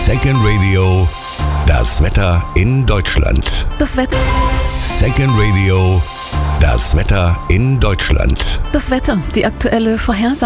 Second Radio, das Wetter in Deutschland. Das Wetter. Second Radio, das Wetter in Deutschland. Das Wetter, die aktuelle Vorhersage.